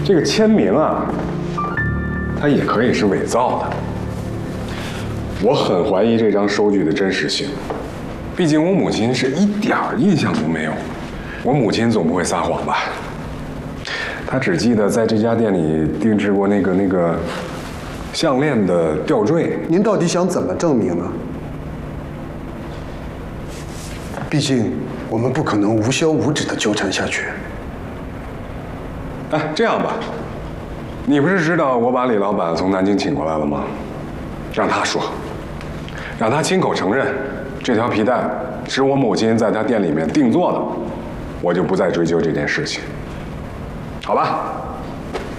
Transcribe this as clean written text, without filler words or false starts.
这个签名啊，它也可以是伪造的。我很怀疑这张收据的真实性，毕竟我母亲是一点印象都没有。我母亲总不会撒谎吧？她只记得在这家店里定制过那个项链的吊坠。 您到底想怎么证明呢？毕竟我们不可能无休无止的纠缠下去。 哎，这样吧，你不是知道我把李老板从南京请过来了吗？让他说，让他亲口承认，这条皮带是我母亲在他店里面定做的，我就不再追究这件事情，好吧？